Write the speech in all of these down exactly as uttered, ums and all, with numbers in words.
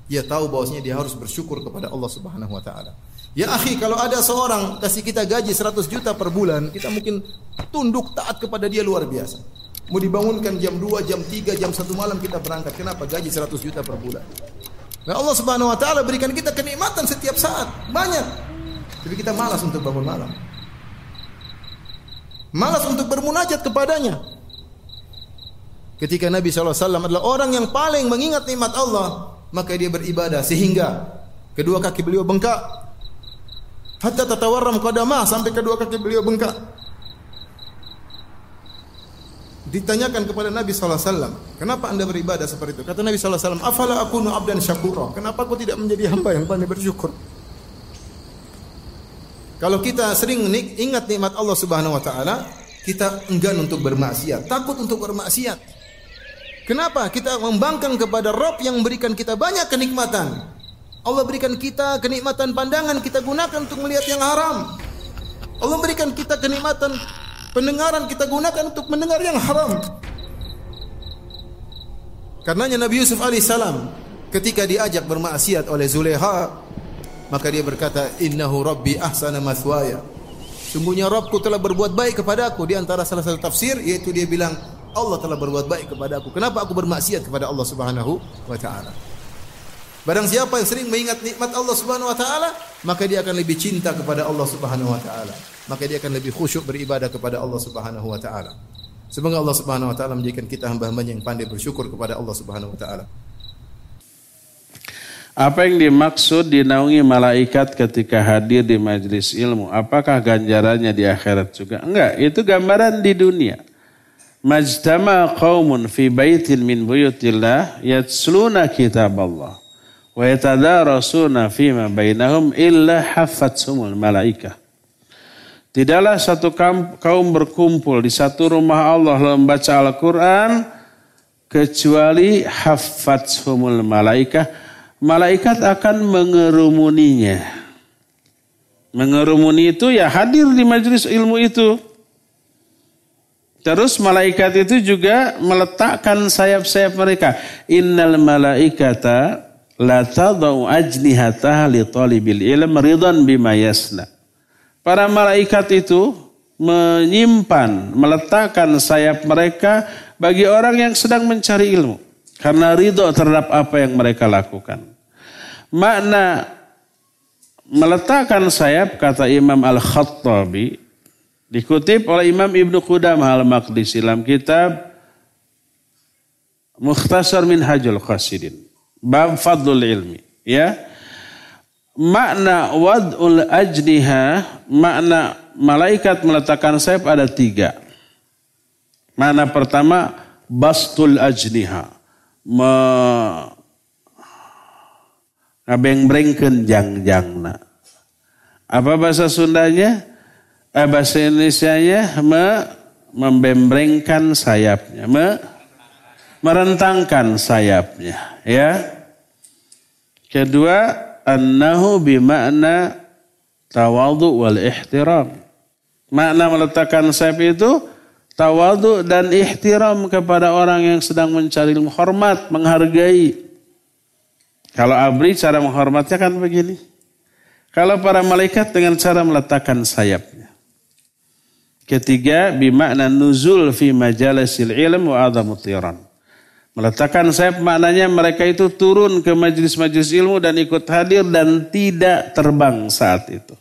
dia tahu bahwasanya dia harus bersyukur kepada Allah Subhanahu wa taala. Ya akhi, kalau ada seorang kasih kita gaji seratus juta per bulan, kita mungkin tunduk taat kepada dia luar biasa. Mau dibangunkan jam dua, jam tiga, jam satu malam kita berangkat. Kenapa? Gaji seratus juta per bulan. Nah, Allah Subhanahu wa taala berikan kita kenikmatan setiap saat, banyak. Tapi kita malas untuk bangun malam. Malas untuk bermunajat kepadanya. Ketika Nabi shallallahu alaihi wasallam adalah orang yang paling mengingat nikmat Allah, maka dia beribadah sehingga kedua kaki beliau bengkak. Hatta tatawarram qadamah, sampai kedua kaki beliau bengkak. Ditanyakan kepada Nabi shallallahu alaihi wasallam, kenapa anda beribadah seperti itu? Kata Nabi shallallahu alaihi wasallam, afala akunu abdan syakura, kenapa aku tidak menjadi hamba yang pandai bersyukur? Kalau kita sering ingat nikmat Allah Subhanahu wa taala, kita enggan untuk bermaksiat, takut untuk bermaksiat. Kenapa? Kita membangkang kepada Rabb yang memberikan kita banyak kenikmatan. Allah berikan kita kenikmatan pandangan, kita gunakan untuk melihat yang haram. Allah berikan kita kenikmatan pendengaran, kita gunakan untuk mendengar yang haram. Karenanya Nabi Yusuf alaihissalam ketika diajak bermaksiat oleh Zulekha, maka dia berkata, innahu rabbi ahsana mathwaya, sungguhnya Rabbku telah berbuat baik kepadaku. Di antara salah satu tafsir yaitu dia bilang, Allah telah berbuat baik kepadaku, kenapa aku bermaksiat kepada Allah Subhanahu wa taala? Barang siapa yang sering mengingat nikmat Allah Subhanahu wa taala, maka dia akan lebih cinta kepada Allah Subhanahu wa taala. Maka dia akan lebih khusyuk beribadah kepada Allah Subhanahu wa taala. Semoga Allah Subhanahu wa taala menjadikan kita hamba-hambanya yang pandai bersyukur kepada Allah Subhanahu wa taala. Apa yang dimaksud dinaungi malaikat ketika hadir di majelis ilmu? Apakah ganjarannya di akhirat juga? Enggak, itu gambaran di dunia. Majtama qaumun fi baitin min buyutillah yatsluna kitaballah wa yatadarasuna fima bainahum illa haffathumul malaikah. Tidaklah satu kaum berkumpul di satu rumah Allah membaca Al-Quran kecuali haffathumul malaikah. Malaikat akan mengerumuninya. Mengerumuni itu ya hadir di majelis ilmu itu. Terus malaikat itu juga meletakkan sayap-sayap mereka. Innal malaikata la tadau ajnihataha li talibil ilm ridan bima yasna. Para malaikat itu menyimpan, meletakkan sayap mereka bagi orang yang sedang mencari ilmu. Karena ridho terhadap apa yang mereka lakukan. Makna meletakkan sayap, kata Imam Al-Khattabi, dikutip oleh Imam Ibnu Qudamah Al-Maqdisi dalam kitab Mukhtasar Minhajul Qasidin, bab Fadlul Ilmi. Ya, makna wad'ul ajniha, makna malaikat meletakkan sayap ada tiga. Makna pertama, bastul ajniha, ngabeng-brengkeun jangjangna. Apa bahasa Sundanya? Eh, bahasa Indonesianya me, membembrengkan sayapnya, me, merentangkan sayapnya. Ya. Kedua, annahu bimakna tawadhu wal ihtiram. Makna meletakkan sayap itu tawadhu dan ihtiram kepada orang yang sedang mencari ilmu, hormat, menghargai. Kalau abri cara menghormatnya kan begini. Kalau para malaikat dengan cara meletakkan sayapnya. Ketiga, bimakna nuzul fi majalisil ilm wa adhamutiran. Meletakkan sayap maknanya mereka itu turun ke majlis-majlis ilmu dan ikut hadir dan tidak terbang saat itu.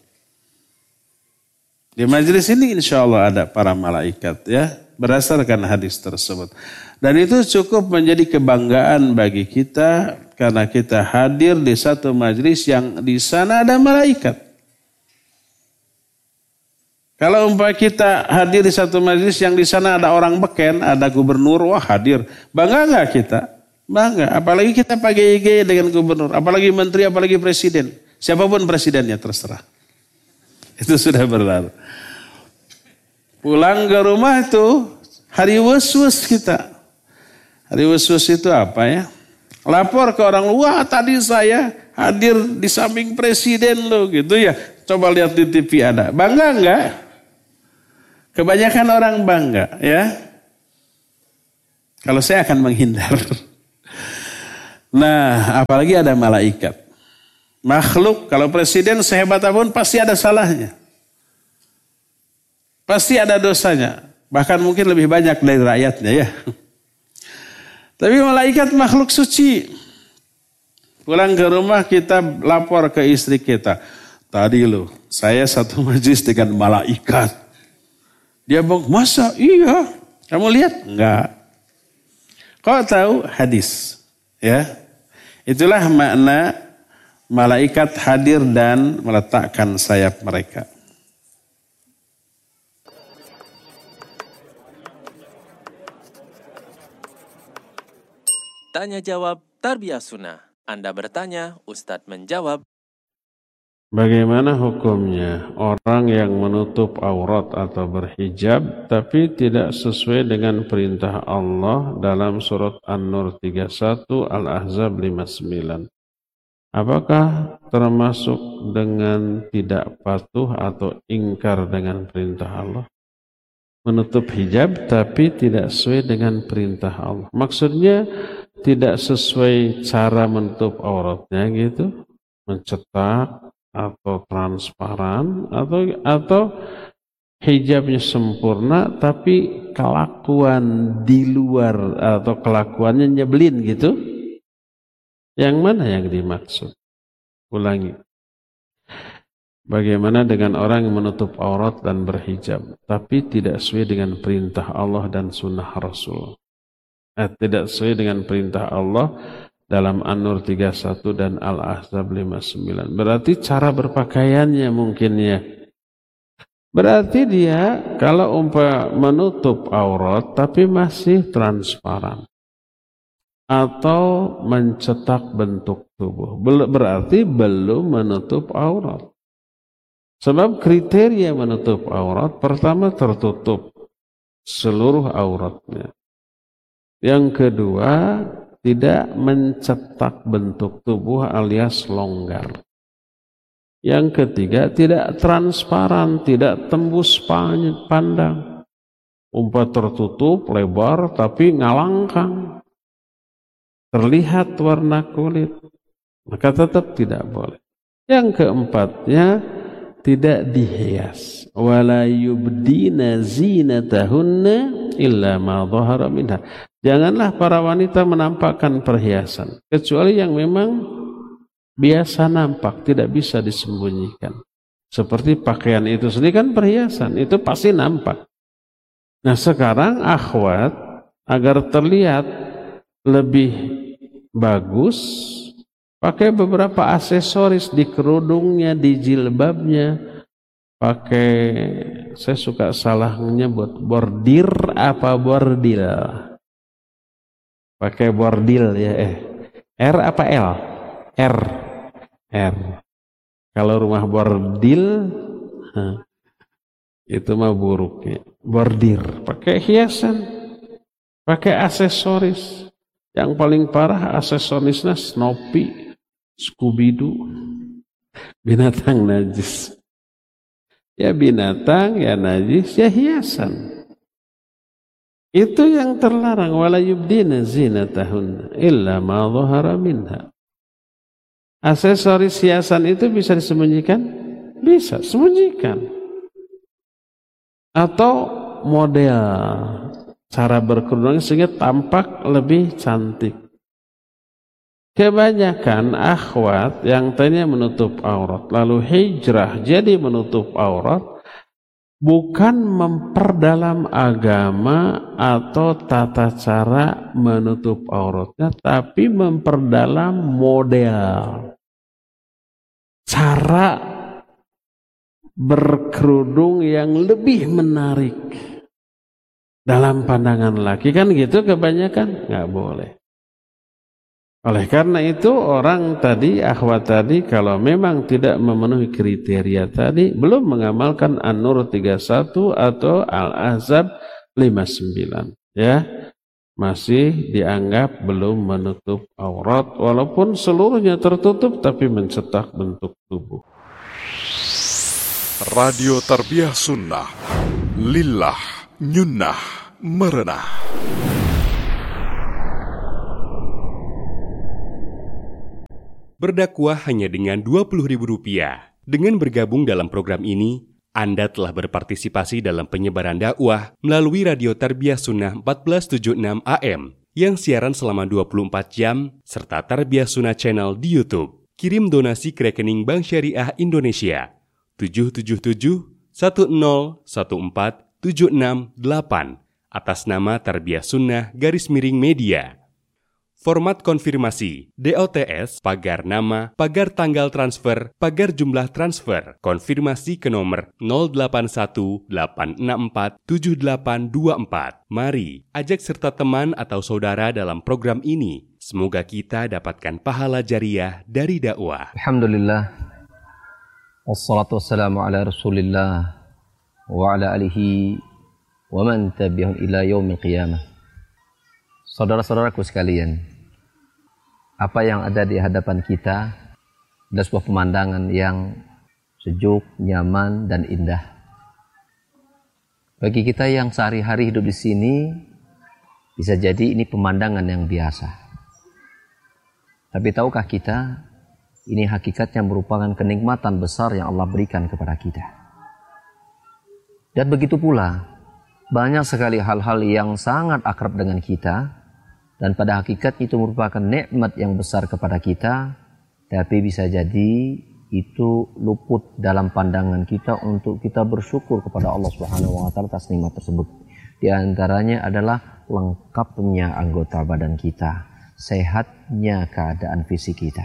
Di majelis ini insya Allah ada para malaikat ya, berdasarkan hadis tersebut. Dan itu cukup menjadi kebanggaan bagi kita karena kita hadir di satu majelis yang di sana ada malaikat. Kalau umpama kita hadir di satu majelis yang di sana ada orang beken, ada gubernur, wah hadir. Bangga nggak kita? Bangga. Apalagi kita pakai I G dengan gubernur, apalagi menteri, apalagi presiden. Siapapun presidennya terserah. Itu sudah berlalu. Pulang ke rumah itu hari was-was kita. Hari was-was itu apa ya? Lapor ke orang, wah tadi saya hadir di samping presiden lo gitu ya. Coba lihat di T V ada. Bangga enggak? Kebanyakan orang bangga ya. Kalau saya akan menghindar. Nah, apalagi ada malaikat. Makhluk, kalau presiden sehebat apapun pasti ada salahnya. Pasti ada dosanya. Bahkan mungkin lebih banyak dari rakyatnya ya. Tapi malaikat makhluk suci. Pulang ke rumah kita lapor ke istri kita. Tadi loh, saya satu majlis dengan malaikat. Dia bilang, masa iya? Kamu lihat? Enggak. Kau tahu hadis. Ya, itulah makna malaikat hadir dan meletakkan sayap mereka. Tanya jawab Tarbiyah Sunnah. Anda bertanya, Ustadz menjawab. Bagaimana hukumnya orang yang menutup aurat atau berhijab tapi tidak sesuai dengan perintah Allah dalam surat An-Nur tiga puluh satu, Al-Ahzab lima puluh sembilan? Apakah termasuk dengan tidak patuh atau ingkar dengan perintah Allah? Menutup hijab tapi tidak sesuai dengan perintah Allah. Maksudnya tidak sesuai cara menutup auratnya gitu, mencetak atau transparan atau atau hijabnya sempurna tapi kelakuan di luar atau kelakuannya nyebelin gitu. Yang mana yang dimaksud? Ulangi. Bagaimana dengan orang yang menutup aurat dan berhijab tapi tidak sesuai dengan perintah Allah dan sunnah Rasul? Eh, tidak sesuai dengan perintah Allah dalam An-Nur tiga puluh satu dan Al-Ahzab lima puluh sembilan. Berarti cara berpakaiannya mungkin ya. Berarti dia kalau umpah menutup aurat tapi masih transparan atau mencetak bentuk tubuh, berarti belum menutup aurat. Sebab kriteria menutup aurat pertama tertutup seluruh auratnya. Yang kedua, tidak mencetak bentuk tubuh alias longgar. Yang ketiga, tidak transparan, tidak tembus pandang. Umpah tertutup, lebar, tapi ngalangkang. Terlihat warna kulit. Maka tetap tidak boleh. Yang keempatnya, tidak dihias. Wala yubdina zinatahunna illa ma dhahara minha. Janganlah para wanita menampakkan perhiasan kecuali yang memang biasa nampak, tidak bisa disembunyikan. Seperti pakaian itu sendiri kan perhiasan, itu pasti nampak. Nah sekarang akhwat agar terlihat lebih bagus, pakai beberapa aksesoris di kerudungnya, di jilbabnya. Pakai, saya suka salah menyebut bordir apa bordil. Pakai bordil ya eh. R apa L? R. R. Kalau rumah bordil huh, itu mah buruknya. Bordir, pakai hiasan, pakai aksesoris. Yang paling parah aksesorisnya Snoopy, Scooby-Doo, binatang najis. Ya binatang, ya najis, ya hiasan. Itu yang terlarang. Wala yubdina zinatahunna illa ma dhahara minha. Aksesoris hiasan itu bisa disembunyikan? Bisa, sembunyikan. Atau model cara berkerudung sehingga tampak lebih cantik. Kebanyakan akhwat yang tadinya menutup aurat lalu hijrah jadi menutup aurat, bukan memperdalam agama atau tata cara menutup auratnya, tapi memperdalam model cara berkerudung yang lebih menarik dalam pandangan laki, kan gitu kebanyakan. Nggak boleh. Oleh karena itu orang tadi, akhwat tadi, kalau memang tidak memenuhi kriteria tadi, belum mengamalkan An-Nur tiga puluh satu atau Al-Ahzab lima puluh sembilan, ya, masih dianggap belum menutup aurat, walaupun seluruhnya tertutup tapi mencetak bentuk tubuh. Radio Tarbiyah Sunnah, lillah, nyunnah, merenah. berdakwah hanya dengan dua puluh ribu rupiah. Dengan bergabung dalam program ini, Anda telah berpartisipasi dalam penyebaran dakwah melalui Radio Tarbiyah Sunnah empat belas tujuh puluh enam A M yang siaran selama dua puluh empat jam serta Tarbiyah Sunnah Channel di YouTube. Kirim donasi ke rekening Bank Syariah Indonesia tujuh tujuh tujuh satu nol satu empat tujuh enam delapan atas nama Tarbiyah Sunnah garis miring media. Format konfirmasi D O T S, pagar nama, pagar tanggal transfer, pagar jumlah transfer. Konfirmasi ke nomor nol delapan satu delapan enam empat tujuh delapan dua empat. Mari ajak serta teman atau saudara dalam program ini. Semoga kita dapatkan pahala jariah dari dakwah. Alhamdulillah. Wassalatu wassalamu ala Rasulillah wa ala alihi wa man tabi'ahum ila yaumil qiyamah. Saudara-saudaraku sekalian, apa yang ada di hadapan kita adalah sebuah pemandangan yang sejuk, nyaman, dan indah. Bagi kita yang sehari-hari hidup di sini, bisa jadi ini pemandangan yang biasa. Tapi tahukah kita, ini hakikatnya merupakan kenikmatan besar yang Allah berikan kepada kita. Dan begitu pula, banyak sekali hal-hal yang sangat akrab dengan kita, dan pada hakikat itu merupakan nikmat yang besar kepada kita, tapi bisa jadi itu luput dalam pandangan kita untuk kita bersyukur kepada Allah Subhanahu wa taala atas nikmat tersebut. Di antaranya adalah lengkapnya anggota badan kita, sehatnya keadaan fisik kita.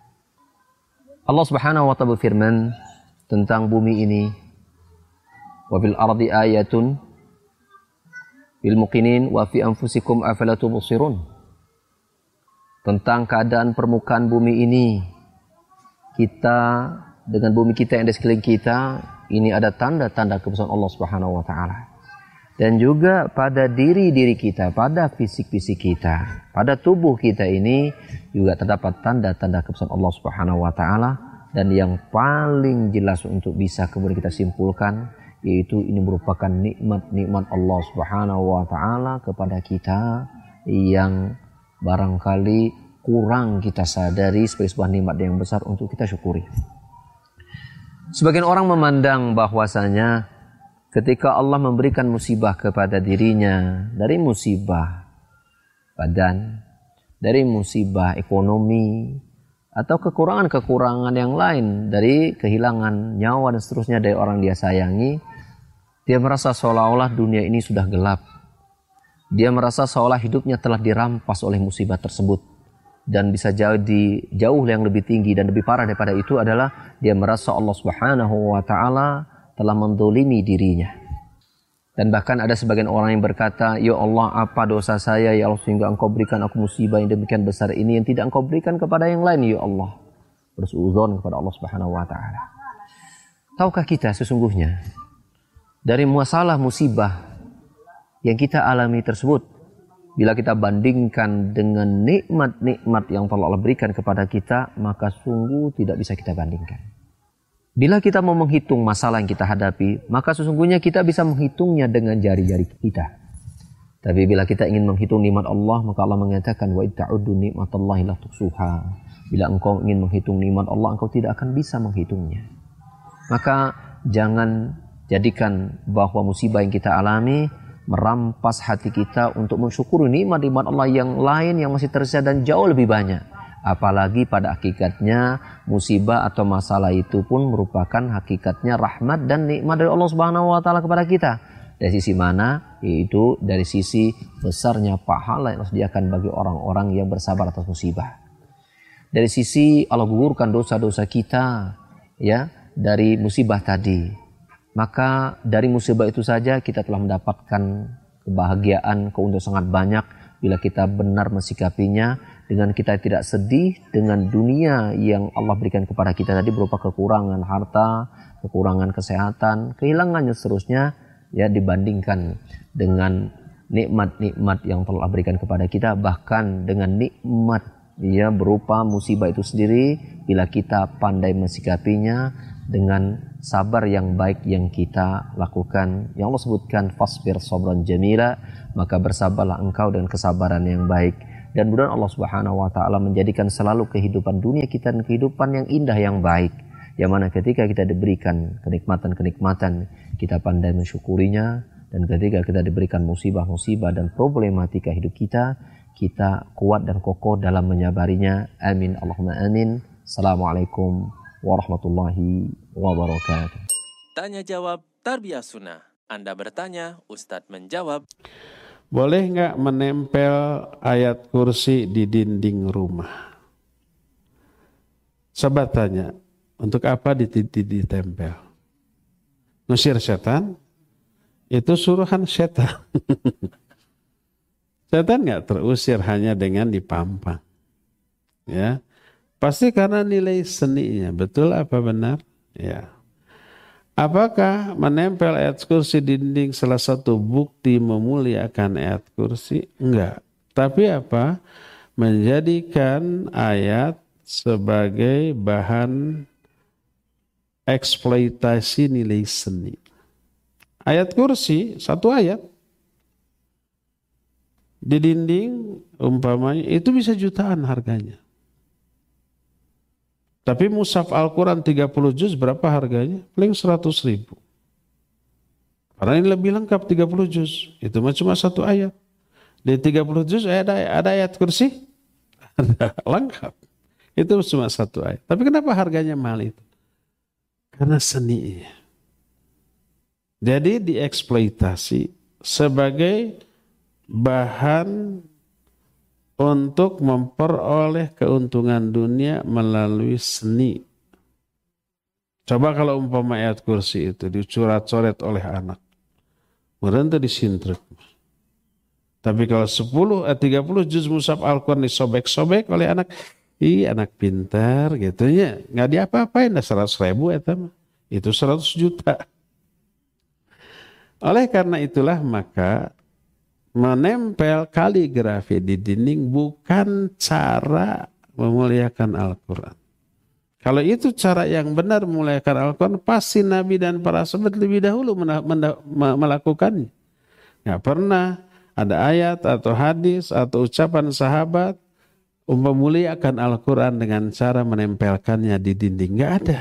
Allah Subhanahu wa taala berfirman tentang bumi ini, wa fil ardi ayatun bil muqinin wa fi anfusikum afala tubsirun. Tentang keadaan permukaan bumi ini, kita dengan bumi kita yang di sekeliling kita, ini ada tanda-tanda kebesaran Allah Subhanahu wa taala. Dan juga pada diri-diri kita, pada fisik-fisik kita, pada tubuh kita ini juga terdapat tanda-tanda kebesaran Allah Subhanahu wa taala, dan yang paling jelas untuk bisa kemudian kita simpulkan, yaitu ini merupakan nikmat-nikmat Allah Subhanahu wa taala kepada kita yang barangkali kurang kita sadari sebagai sebuah nikmat yang besar untuk kita syukuri. Sebagian orang memandang bahwasanya ketika Allah memberikan musibah kepada dirinya, dari musibah badan, dari musibah ekonomi, atau kekurangan-kekurangan yang lain, dari kehilangan nyawa dan seterusnya dari orang dia sayangi, dia merasa seolah-olah dunia ini sudah gelap. Dia merasa seolah hidupnya telah dirampas oleh musibah tersebut. Dan bisa jadi jauh yang lebih tinggi dan lebih parah daripada itu adalah dia merasa Allah Subhanahu wa taala telah mendolimi dirinya. Dan bahkan ada sebagian orang yang berkata, ya Allah, apa dosa saya ya Allah sehingga engkau berikan aku musibah yang demikian besar ini yang tidak engkau berikan kepada yang lain ya Allah. Bersuudzon kepada Allah Subhanahu wa taala. Tahukah kita sesungguhnya dari masalah musibah yang kita alami tersebut, bila kita bandingkan dengan nikmat-nikmat yang telah Allah berikan kepada kita, maka sungguh tidak bisa kita bandingkan. Bila kita mau menghitung masalah yang kita hadapi, maka sesungguhnya kita bisa menghitungnya dengan jari-jari kita. Tapi bila kita ingin menghitung nikmat Allah, maka Allah mengatakan, wa itta'uddu nikmatallahi la tuhsuha. Bila engkau ingin menghitung nikmat Allah, engkau tidak akan bisa menghitungnya. Maka jangan jadikan bahwa musibah yang kita alami merampas hati kita untuk mensyukuri nikmat-nikmat Allah yang lain yang masih tersisa dan jauh lebih banyak. Apalagi pada hakikatnya musibah atau masalah itu pun merupakan hakikatnya rahmat dan nikmat dari Allah Subhanahu wa taala kepada kita. Dari sisi mana? Yaitu dari sisi besarnya pahala yang disediakan bagi orang-orang yang bersabar atas musibah. Dari sisi Allah gugurkan dosa-dosa kita ya dari musibah tadi. Maka dari musibah itu saja kita telah mendapatkan kebahagiaan, keuntungan sangat banyak bila kita benar mensikapinya dengan kita tidak sedih dengan dunia yang Allah berikan kepada kita tadi berupa kekurangan harta, kekurangan kesehatan, kehilangannya seterusnya ya dibandingkan dengan nikmat-nikmat yang telah Allah berikan kepada kita, bahkan dengan nikmat ya berupa musibah itu sendiri bila kita pandai mensikapinya dengan sabar yang baik yang kita lakukan. Yang Allah sebutkan fasbir sabran jamila, maka bersabarlah engkau dengan kesabaran yang baik. Dan mudah Allah Subhanahu wa taala menjadikan selalu kehidupan dunia kita dan kehidupan yang indah, yang baik. Yang mana ketika kita diberikan kenikmatan-kenikmatan, kita pandai mensyukurinya. Dan ketika kita diberikan musibah-musibah dan problematika hidup kita, kita kuat dan kokoh dalam menyabarinya. Amin. Allahumma amin. Assalamualaikum warahmatullahi wabarakatuh. Tanya jawab Tarbiyah Sunnah. Anda bertanya, Ustadz menjawab. Boleh nggak menempel ayat kursi di dinding rumah? Sobat tanya, untuk apa ditempel? Ngusir setan? Itu suruhan setan. Setan nggak terusir hanya dengan dipampang. Ya, pasti karena nilai seninya. Betul apa benar? Ya. Apakah menempel ayat kursi di dinding salah satu bukti memuliakan ayat kursi? Enggak. Tapi apa? Menjadikan ayat sebagai bahan eksploitasi nilai seni. Ayat kursi, satu ayat. Di dinding umpamanya itu bisa jutaan harganya. Tapi mushaf Al-Quran tiga puluh juz berapa harganya? Paling seratus ribu. Karena ini lebih lengkap tiga puluh juz. Itu cuma satu ayat. Di tiga puluh juz ada, ada ayat kursi? Ada, lengkap. Itu cuma satu ayat. Tapi kenapa harganya mahal itu? Karena seninya. Jadi dieksploitasi sebagai bahan untuk memperoleh keuntungan dunia melalui seni. Coba kalau umpama ayat kursi itu dicoret-coret oleh anak, kemudian itu disintrek. Tapi kalau sepuluh, tiga puluh juz mushaf Al-Quran disobek-sobek oleh anak, ih anak pintar gitu ya, nggak diapa-apain, dah seratus ribu itu, itu seratus juta. Oleh karena itulah maka menempel kaligrafi di dinding bukan cara memuliakan Al-Quran. Kalau itu cara yang benar memuliakan Al-Quran, pasti Nabi dan para sahabat lebih dahulu melakukannya. Nggak pernah ada ayat atau hadis atau ucapan sahabat memuliakan Al-Quran dengan cara menempelkannya di dinding. Nggak ada.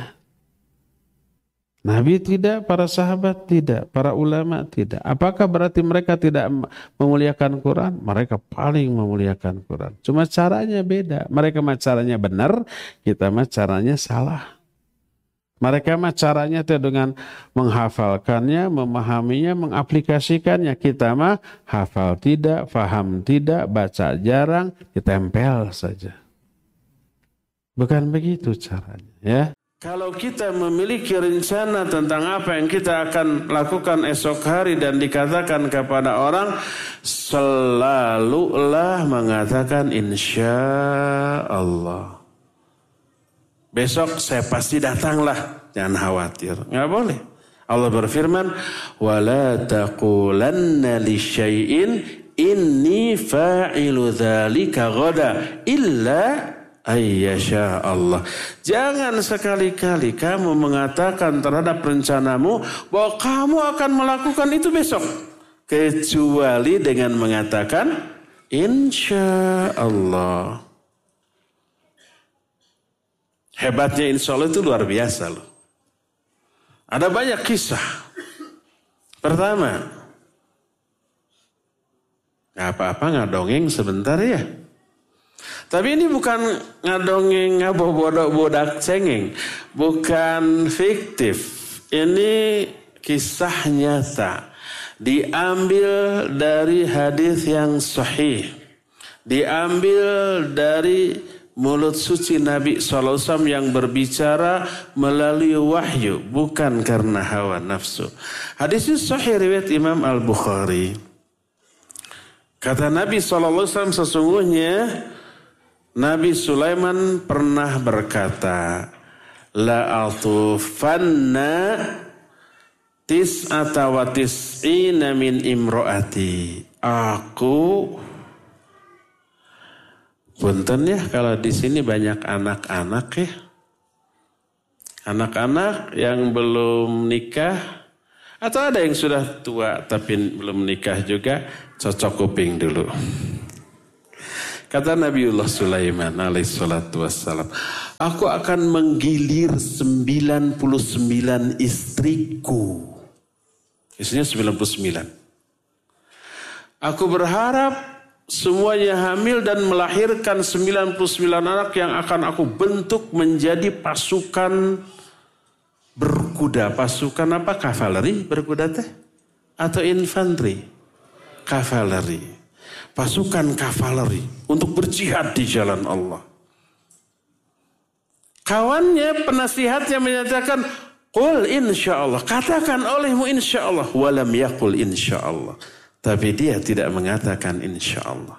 Nabi tidak, para sahabat tidak, para ulama tidak. Apakah berarti mereka tidak memuliakan Quran? Mereka paling memuliakan Quran. Cuma caranya beda. Mereka mah caranya benar, kita mah caranya salah. Mereka mah caranya itu dengan menghafalkannya, memahaminya, mengaplikasikannya. Kita mah hafal tidak, faham tidak, baca jarang, ditempel saja. Bukan begitu caranya, ya. Kalau kita memiliki rencana tentang apa yang kita akan lakukan esok hari dan dikatakan kepada orang, selalulah mengatakan insya Allah. Besok saya pasti datanglah, jangan khawatir. Nggak boleh. Allah berfirman, wala taqulanna li syai'in inni fa'ilu dzalika ghada illa ayyasha Allah. Jangan sekali-kali kamu mengatakan terhadap rencanamu bahwa kamu akan melakukan itu besok, kecuali dengan mengatakan insya Allah. Hebatnya insya Allah itu luar biasa loh. Ada banyak kisah. Pertama, nggak apa-apa ngadongeng sebentar ya. Tapi ini bukan ngadongeng ngabobodak cengeng, bukan fiktif. Ini kisah nyata, diambil dari hadis yang sahih, diambil dari mulut suci Nabi shallallahu alaihi wasallam yang berbicara melalui wahyu, bukan karena hawa nafsu. Hadis ini sahih riwayat Imam Al-Bukhari. Kata Nabi shallallahu alaihi wasallam, sesungguhnya Nabi Sulaiman pernah berkata, la atufanna tis'ata wa tis'ina min imro'ati. Aku, punten ya kalau di sini banyak anak-anak ya. Anak-anak yang belum nikah atau ada yang sudah tua tapi belum nikah juga, cocok kuping dulu. Kata Nabiullah Sulaiman alaihissalatu wassalam, aku akan menggilir sembilan puluh sembilan istriku. Istrinya sembilan puluh sembilan. Aku berharap semuanya hamil dan melahirkan sembilan puluh sembilan anak yang akan aku bentuk menjadi pasukan berkuda. Pasukan apa? Kavaleri berkuda teh? Atau infanteri? Kavaleri. Pasukan kavaleri untuk berjihad di jalan Allah. Kawannya, penasihatnya menyatakan, qul insyaallah, katakan olehmu insyaallah. Walam yaqul insyaallah. Tapi dia tidak mengatakan insyaallah.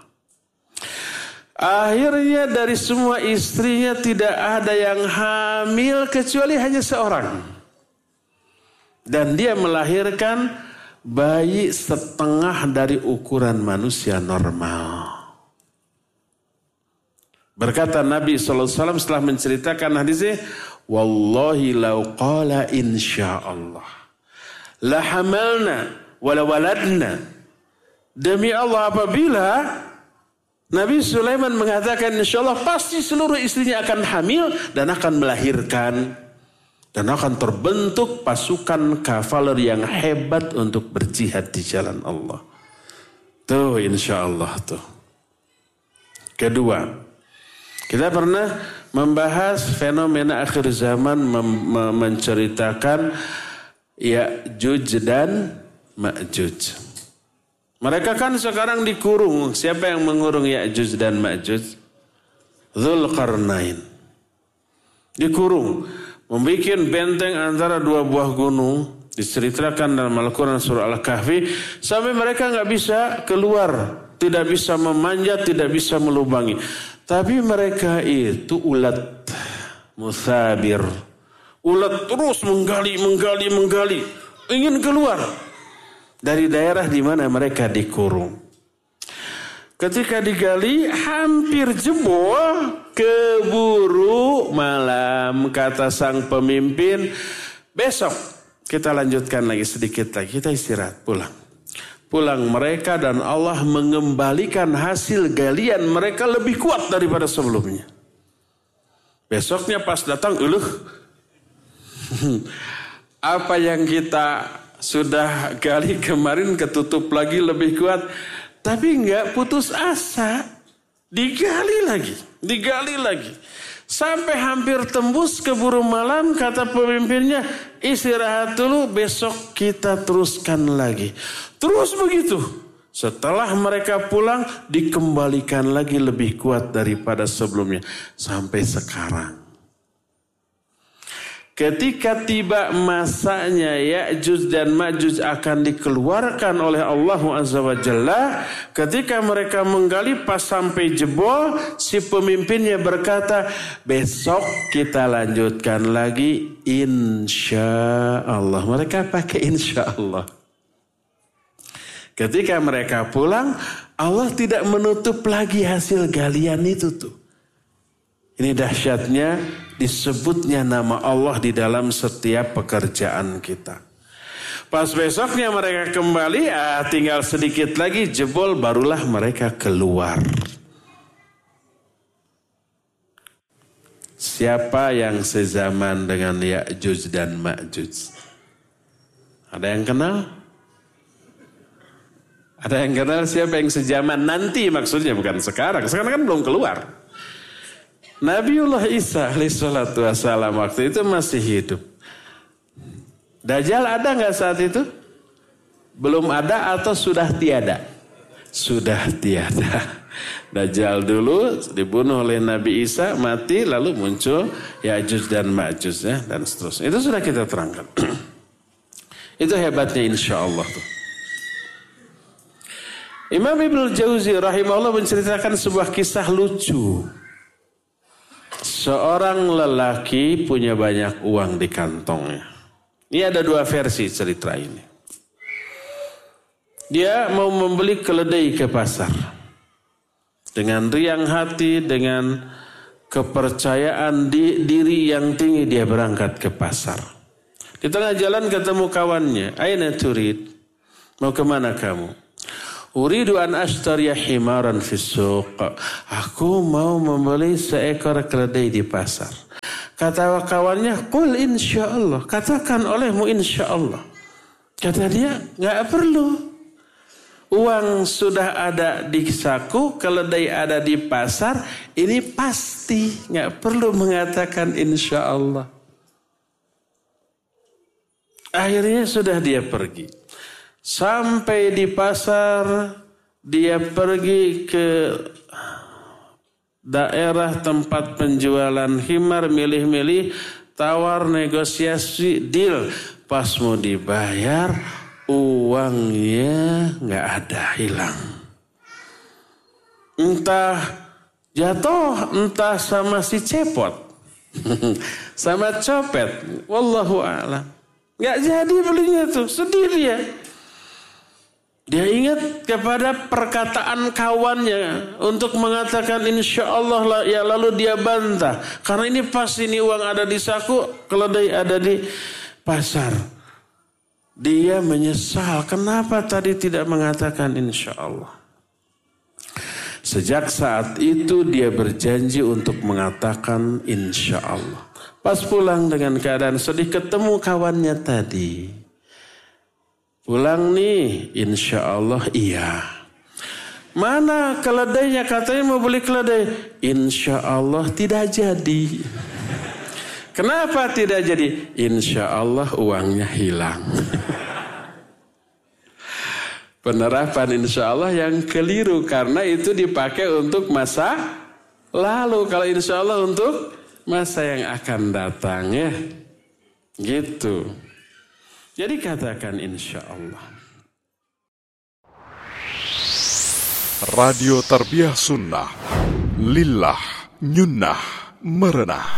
Akhirnya dari semua istrinya tidak ada yang hamil kecuali hanya seorang. Dan dia melahirkan bayi setengah dari ukuran manusia normal. Berkata Nabi shallallahu alaihi wasallam setelah menceritakan hadisnya, wallahi law qala insyaallah la hamalna wala waladna. Demi Allah, apabila Nabi Sulaiman mengatakan insyaallah, pasti seluruh istrinya akan hamil dan akan melahirkan. Dan akan terbentuk pasukan kavaleri yang hebat untuk berjihad di jalan Allah. Tuh insya Allah tuh. Kedua, kita pernah membahas fenomena akhir zaman mem- mem- menceritakan Ya'juj dan Ma'juj. Mereka kan sekarang dikurung. Siapa yang mengurung Ya'juj dan Ma'juj? Dzulqarnain. Dikurung. Membikin benteng antara dua buah gunung. Diceritakan dalam Al-Quran surah Al-Kahfi. Sampai mereka gak bisa keluar. Tidak bisa memanjat, tidak bisa melubangi. Tapi mereka itu ulat musabir. Ulat terus menggali, menggali, menggali. Ingin keluar dari daerah di mana mereka dikurung. Ketika digali hampir jebol, keburu malam, kata sang pemimpin, besok kita lanjutkan lagi sedikit lagi, kita istirahat, pulang. Pulang mereka dan Allah mengembalikan hasil galian mereka lebih kuat daripada sebelumnya. Besoknya pas datang, eluh, apa yang kita sudah gali kemarin ketutup lagi lebih kuat. Tapi enggak putus asa. Digali lagi. Digali lagi. Sampai hampir tembus keburu malam. Kata pemimpinnya, istirahat dulu, besok kita teruskan lagi. Terus begitu. Setelah mereka pulang, dikembalikan lagi lebih kuat daripada sebelumnya. Sampai sekarang. Ketika tiba masanya Ya'juj dan Ma'juj akan dikeluarkan oleh Allah Azza wa Jalla, ketika mereka menggali pas sampai jebol, si pemimpinnya berkata, besok kita lanjutkan lagi insya Allah. Mereka pakai insya Allah. Ketika mereka pulang, Allah tidak menutup lagi hasil galian itu tuh. Ini dahsyatnya disebutnya nama Allah di dalam setiap pekerjaan kita. Pas besoknya mereka kembali, ah, tinggal sedikit lagi jebol, barulah mereka keluar. Siapa yang sezaman dengan Ya'juj dan Ma'juj? Ada yang kenal? Ada yang kenal siapa yang sezaman nanti, maksudnya bukan sekarang. Sekarang kan belum keluar. Nabiullah Isa alaihissalatu wassalam waktu itu masih hidup. Dajjal ada gak saat itu? Belum ada atau sudah tiada? Sudah tiada. Dajjal dulu dibunuh oleh Nabi Isa, mati, lalu muncul Ya'juj dan Ma'juj, ya, dan seterusnya. Itu sudah kita terangkan. Itu hebatnya insya Allah tuh. Imam Ibnul Jauzi rahimahullah menceritakan sebuah kisah lucu. Seorang lelaki punya banyak uang di kantongnya. Ini ada dua versi cerita ini. Dia mau membeli keledai ke pasar. Dengan riang hati, dengan kepercayaan di, diri yang tinggi, dia berangkat ke pasar. Di tengah jalan ketemu kawannya. Aina turid? Mau kemana kamu? Uridu an ashtariya himaran fis suq. Aku mau membeli seekor keledai di pasar. Kata kawannya, qul insyaallah. Katakan olehmu insyaallah. Kata dia, enggak perlu. Uang sudah ada di saku, keledai ada di pasar, ini pasti, enggak perlu mengatakan insyaallah. Akhirnya sudah dia pergi. Sampai di pasar, dia pergi ke daerah tempat penjualan himar, milih-milih, tawar, negosiasi, deal. Pas mau dibayar, uangnya nggak ada, hilang. Entah jatuh, entah sama si cepot, sama copet. Wallahu a'lam. Nggak jadi belinya tuh, sedih dia. Dia ingat kepada perkataan kawannya untuk mengatakan insya Allah, ya lalu dia bantah. Karena ini pas ini uang ada di saku, keledai ada di pasar. Dia menyesal, kenapa tadi tidak mengatakan insya Allah. Sejak saat itu dia berjanji untuk mengatakan insya Allah. Pas pulang dengan keadaan sedih, ketemu kawannya tadi. Pulang nih, insya Allah iya. Mana keledainya? Katanya mau beli keledai. Insya Allah tidak jadi. Kenapa tidak jadi? Insya Allah uangnya hilang. Penerapan insya Allah yang keliru. Karena itu dipakai untuk masa lalu. Kalau insya Allah untuk masa yang akan datang ya. Gitu. Jadi katakan insya Allah. Radio Tarbiyah Sunnah. Lillah nyunnah merenah.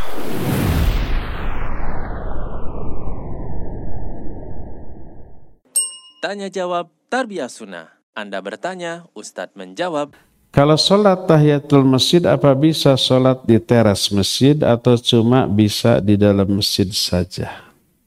Tanya jawab Tarbiyah Sunnah. Anda bertanya, Ustadz menjawab. Kalau sholat tahiyatul masjid, apa bisa sholat di teras masjid atau cuma bisa di dalam masjid saja?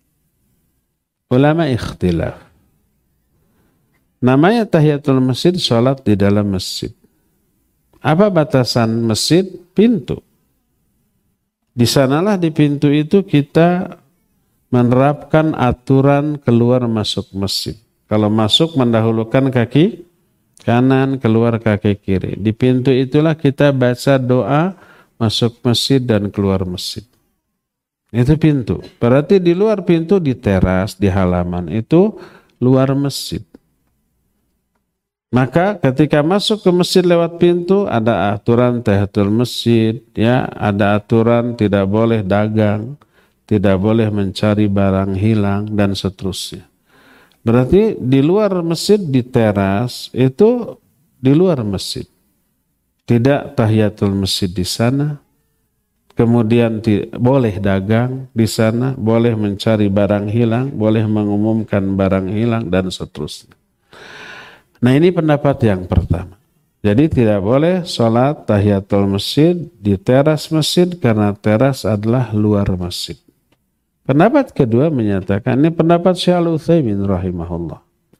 Ulama ikhtilaf. Namanya tahiyatul masjid, sholat di dalam masjid. Apa batasan masjid? Pintu. Di sanalah di pintu itu kita menerapkan aturan keluar masuk masjid. Kalau masuk mendahulukan kaki kanan, keluar kaki kiri. Di pintu itulah kita baca doa masuk masjid dan keluar masjid. Itu pintu. Berarti di luar pintu, di teras, di halaman, itu luar masjid. Maka ketika masuk ke masjid lewat pintu, ada aturan tahiyatul masjid, ya, ada aturan tidak boleh dagang, tidak boleh mencari barang hilang, dan seterusnya. Berarti di luar masjid, di teras, itu di luar masjid. Tidak tahiyatul masjid di sana. Kemudian boleh dagang di sana, boleh mencari barang hilang, boleh mengumumkan barang hilang, dan seterusnya. Nah, ini pendapat yang pertama. Jadi tidak boleh sholat tahiyatul masjid di teras masjid karena teras adalah luar masjid. Pendapat kedua menyatakan, ini pendapat Syekh Al-Utsaimin rahimahullah.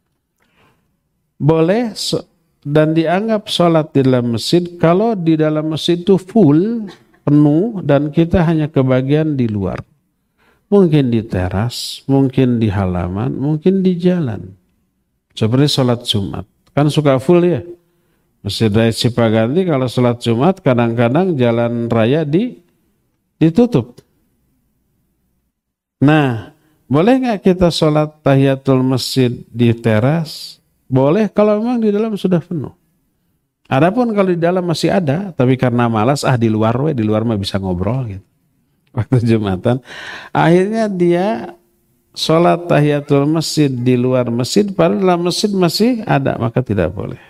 Boleh dan dianggap sholat di dalam masjid kalau di dalam masjid itu full, penuh, dan kita hanya kebagian di luar. Mungkin di teras, mungkin di halaman, mungkin di jalan. Seperti sholat Jumat. Kan suka full ya. Masjid Raya Cipaganti kalau sholat Jumat kadang-kadang jalan raya di, ditutup. Nah, boleh nggak kita sholat tahiyatul masjid di teras? Boleh kalau memang di dalam sudah penuh. Adapun kalau di dalam masih ada, tapi karena malas, ah di luar we, di luar mah bisa ngobrol gitu. Waktu Jumatan, akhirnya dia sholat tahiyatul masjid di luar masjid, padahal dalam masjid masih ada, maka tidak boleh.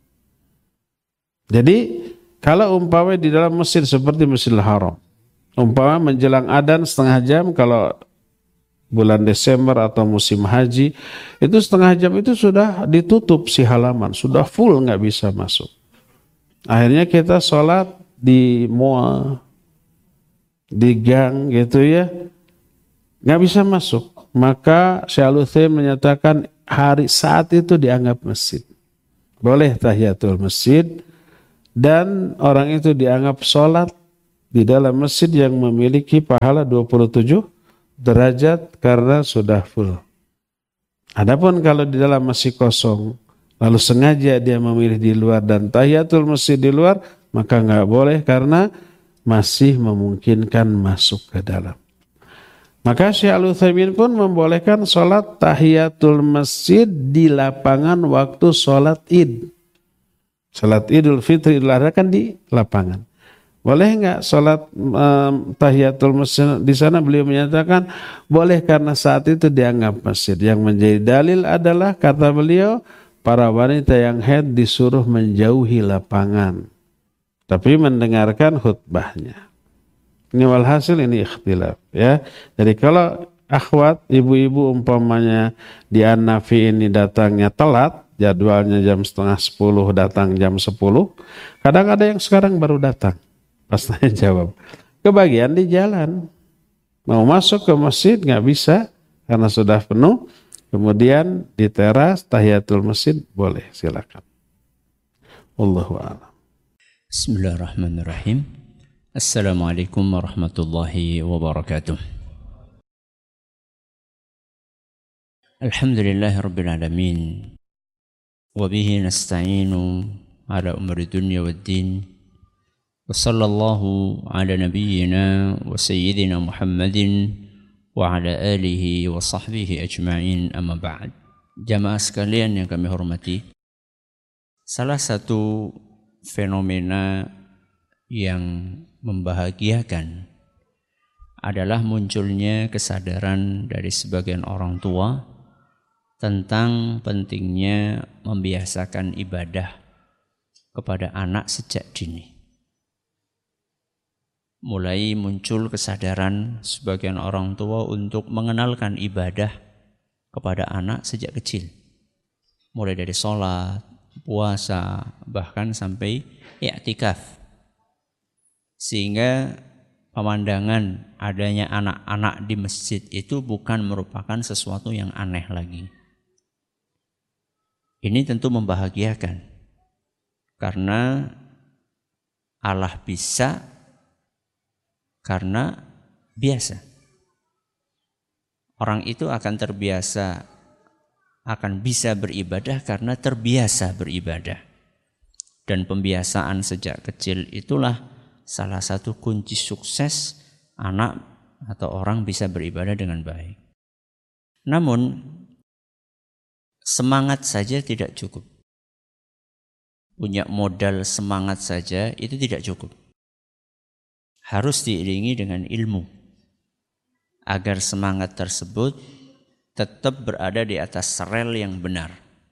Jadi kalau umpama di dalam masjid seperti Masjidil Haram, umpama menjelang adzan setengah jam, kalau bulan Desember atau musim haji, itu setengah jam itu sudah ditutup si halaman, sudah full, nggak bisa masuk. Akhirnya kita sholat di mall, di gang gitu ya, nggak bisa masuk. Maka Syekh Al-Utsaimin menyatakan hari saat itu dianggap masjid. boleh tahiyatul masjid, dan orang itu dianggap sholat di dalam masjid yang memiliki pahala dua puluh tujuh derajat karena sudah full. Adapun kalau di dalam masih kosong, lalu sengaja dia memilih di luar dan tahiyatul masjid di luar, maka nggak boleh karena masih memungkinkan masuk ke dalam. Maka Syekh Al-Utsaimin pun membolehkan sholat tahiyatul masjid di lapangan waktu sholat id. Sholat idul fitri, idul adha kan di lapangan. Boleh nggak sholat um, tahiyatul masjid di sana? Beliau menyatakan boleh karena saat itu dianggap masjid. Yang menjadi dalil adalah kata beliau, para wanita yang haid disuruh menjauhi lapangan, tapi mendengarkan khutbahnya. Ini walhasil ini ikhtilaf ya. Jadi kalau akhwat, ibu-ibu umpamanya di An-Nafi ini datangnya telat, jadwalnya jam setengah sepuluh, datang jam sepuluh. Kadang ada yang sekarang baru datang. Pas saya jawab, kebagian di jalan. Mau masuk ke masjid nggak bisa karena sudah penuh. Kemudian di teras tahiyatul masjid boleh, silakan. Wallahu a'lam. Bismillahirrahmanirrahim. Assalamualaikum warahmatullahi wabarakatuh. Alhamdulillahirabbil alamin. Wa bihi nasta'inu ala umuri dunya waddin. Wa sallallahu ala nabiyyina wa sayyidina Muhammadin wa ala alihi wa sahbihi ajma'in, amma ba'd. Jamaah sekalian yang kami hormati, salah satu fenomena yang membahagiakan adalah munculnya kesadaran dari sebagian orang tua tentang pentingnya membiasakan ibadah kepada anak sejak dini. Mulai muncul kesadaran sebagian orang tua untuk mengenalkan ibadah kepada anak sejak kecil. Mulai dari sholat, puasa, bahkan sampai i'tikaf. Sehingga pemandangan adanya anak-anak di masjid itu bukan merupakan sesuatu yang aneh lagi. Ini tentu membahagiakan. Karena Allah bisa, karena biasa. Orang itu akan terbiasa, akan bisa beribadah karena terbiasa beribadah. Dan pembiasaan sejak kecil itulah salah satu kunci sukses anak atau orang bisa beribadah dengan baik. Namun, semangat saja tidak cukup. Punya modal semangat saja itu tidak cukup. Harus diiringi dengan ilmu agar semangat tersebut tetap berada di atas rel yang benar.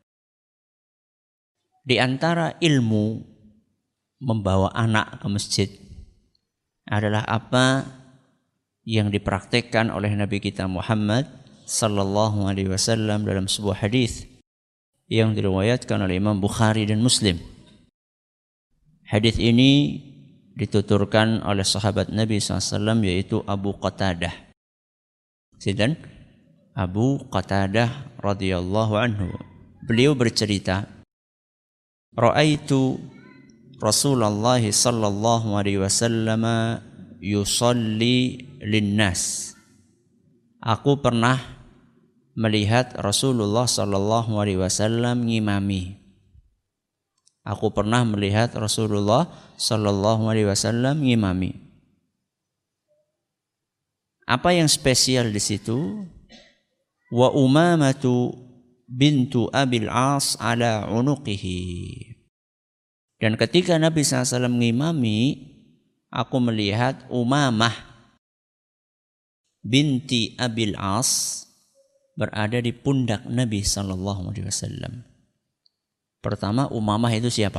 Di antara ilmu membawa anak ke masjid adalah apa yang dipraktekkan oleh Nabi kita Muhammad sallallahu alaihi wasallam dalam sebuah hadis yang diriwayatkan oleh Imam Bukhari dan Muslim. Hadis ini dituturkan oleh sahabat Nabi sallallahu alaihi wasallam yaitu Abu Qatadah. Sinten? Abu Qatadah radhiyallahu anhu. Beliau bercerita, "Ra'aitu Rasulullah sallallahu alaihi wasallam yusalli linnas." Aku pernah melihat Rasulullah sallallahu alaihi wasallam ngimami. Aku pernah melihat Rasulullah sallallahu alaihi wasallam ngimami. Apa yang spesial di situ? Wa Umamatu bintu Abil As ala unuqihi. Dan ketika Nabi sallallahu alaihi wasallam ngimami, aku melihat Umamah binti Abil As berada di pundak Nabi sallallahu alaihi wasallam. Pertama, Umamah itu siapa?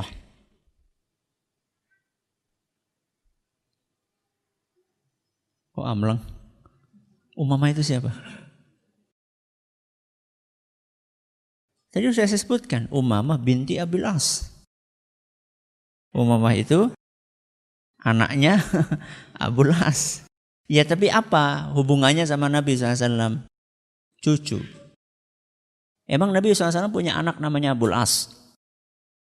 Kok amlang? Umamah itu siapa? Tadi sudah saya sebutkan, Umamah binti Abil As. Umamah itu anaknya Abul As. Ya, tapi apa hubungannya sama Nabi sallallahu alaihi wasallam? Cucu. Emang Nabi sallallahu alaihi wasallam punya anak namanya Abul As?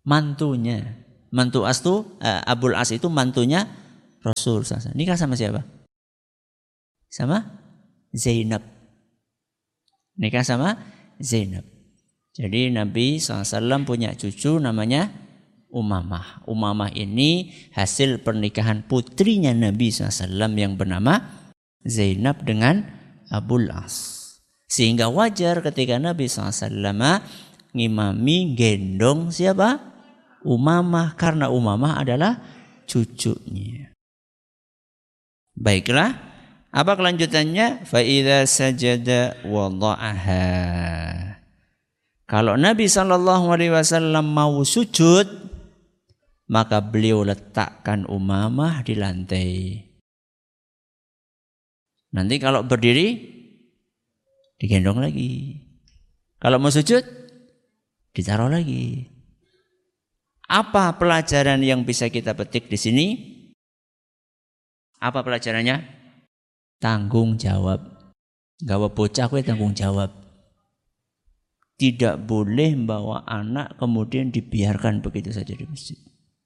mantunya. Mantu As itu, uh, Abul As itu mantunya Rasul. Nikah sama siapa? Sama Zainab. Nikah sama Zainab. Jadi Nabi shallallahu alaihi wasallam punya cucu namanya Umamah. Umamah ini hasil pernikahan putrinya Nabi shallallahu alaihi wasallam yang bernama Zainab dengan Abul As. Sehingga wajar ketika Nabi shallallahu alaihi wasallam ngimami gendong siapa? Umamah, karena Umamah adalah cucunya. Baiklah, apa kelanjutannya? Fa idza sajada wada'aha. Kalau Nabi sallallahu alaihi wasallam mau sujud, maka beliau letakkan Umamah di lantai. Nanti kalau berdiri digendong lagi. Kalau mau sujud ditaruh lagi. Apa pelajaran yang bisa kita petik di sini? Apa pelajarannya? Tanggung jawab. Gawa bocah kowe tanggung jawab. Tidak boleh membawa anak kemudian dibiarkan begitu saja di masjid.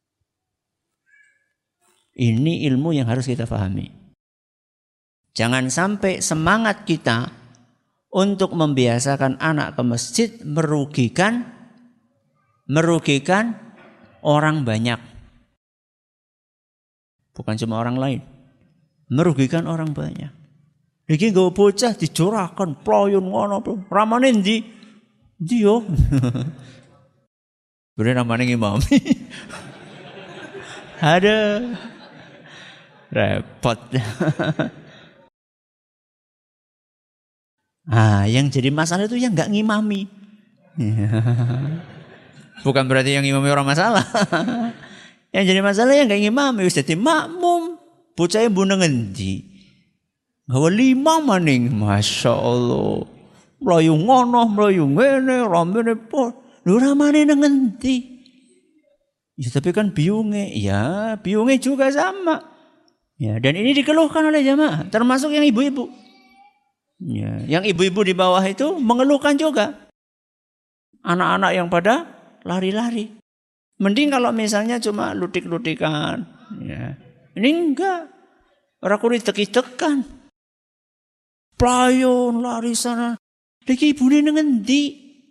Ini ilmu yang harus kita pahami. Jangan sampai semangat kita untuk membiasakan anak ke masjid merugikan merugikan orang banyak. Bukan cuma orang lain. Merugikan orang banyak. Iki nggawa bocah dijorakan ployon ngono. Ramane ndi? Ndi yo? Bere ramane ngimami. Ada repot. Ah, yang jadi masalah itu yang enggak ngimami. Bukan berarti yang ngimami orang masalah. Yang jadi masalah yang enggak ngimami wis dadi makmum. Bocahe mbune ngendi? Gawe lima maning, masyaallah. Mlayu ngono, mlayu ngene, rambene po. Lho ramane nang ngendi? Ya tapi kan biunge, ya biunge juga sama. Ya, dan ini dikeluhkan oleh jamaah, termasuk yang ibu-ibu. Ya, yang ibu-ibu di bawah itu mengeluhkan juga. Anak-anak yang pada lari-lari. Mending kalau misalnya cuma ludik-ludikan. Ya. Ini enggak. Orang kulit teki-tekan. Playon lari sana. Lagi ibu ini ngendi.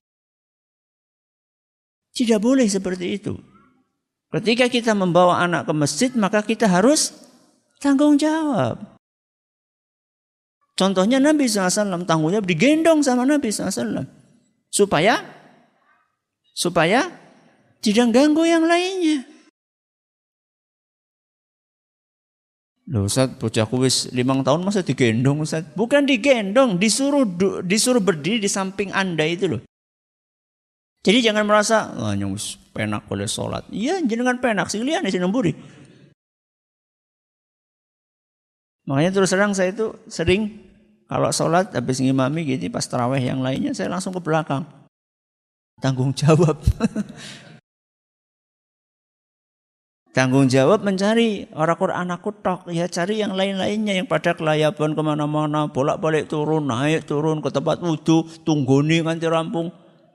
Tidak boleh seperti itu. Ketika kita membawa anak ke masjid, maka kita harus tanggung jawab. Contohnya Nabi shallallahu alaihi wasallam tanggung jawab digendong sama Nabi shallallahu alaihi wasallam. Supaya supaya tidak ganggu yang lainnya. Loh Ustaz, bocahku wis limang tahun masa digendong Ustaz? Bukan digendong, disuruh disuruh berdiri di samping Anda itu loh. Jadi jangan merasa, ah nyus penak oleh sholat. Iya, jangan penak sih lihat di sini nemburi. Makanya terus terang saya itu sering kalau sholat habis ngimami gitu pas tarawih yang lainnya saya langsung ke belakang. Tanggung jawab. Tanggung jawab mencari orang Quran aku tok. Ya cari yang lain-lainnya yang pada kelayaban kemana-mana. Bolak-balik turun, naik turun ke tempat wudhu. Tungguni nganti rampung.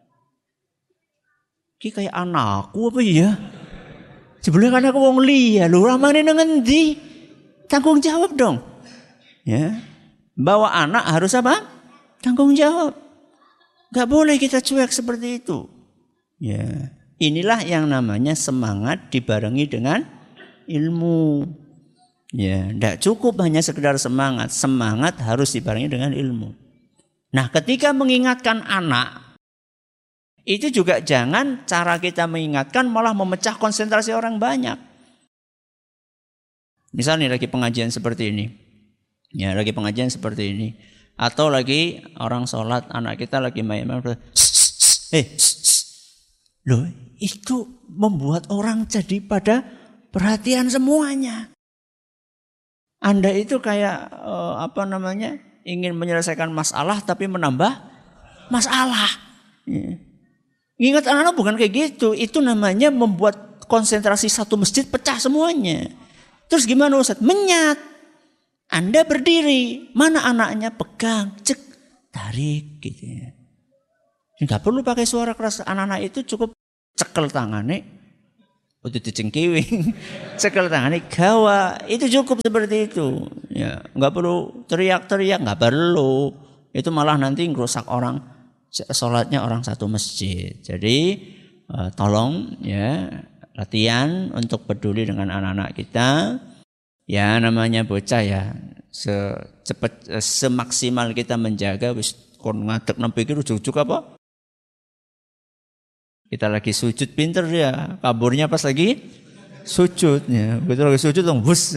Ki kayak anakku apa ya? Sebenarnya kan aku wong liya. Lu ramane nang endi? Tanggung jawab dong. Ya. Bawa anak harus apa? Tanggung jawab. Gak boleh kita cuek seperti itu. Ya. Inilah yang namanya semangat dibarengi dengan ilmu. Ya, tidak cukup hanya sekedar semangat. Semangat harus dibarengi dengan ilmu. Nah, ketika mengingatkan anak, itu juga jangan cara kita mengingatkan malah memecah konsentrasi orang banyak. Misalnya lagi pengajian seperti ini. Ya, lagi pengajian seperti ini. Atau lagi orang sholat, anak kita lagi main-main. Eh, loh, itu membuat orang jadi pada perhatian semuanya. Anda itu kayak uh, apa namanya ingin menyelesaikan masalah tapi menambah masalah. Ya. Ingat anak-anak bukan kayak gitu. Itu namanya membuat konsentrasi satu masjid pecah semuanya. Terus gimana Ustaz? Menyat. Anda berdiri, mana anaknya pegang, cek, tarik gitu ya. Enggak perlu pakai suara keras. Anak-anak itu cukup cekel tangannya, Udah dicengkiwing, cekel tangane gawa, itu cukup seperti itu. Ya, nggak perlu teriak-teriak, nggak perlu. Itu malah nanti ngerusak orang sholatnya orang satu masjid. Jadi uh, tolong ya latihan untuk peduli dengan anak-anak kita. Ya namanya bocah ya, secepat semaksimal kita menjaga wis kon ngadeg nang pikir ujug-ujug apa? Kita lagi sujud pinter ya, kaburnya pas lagi sujud ya. Betul lagi sujud dong, bus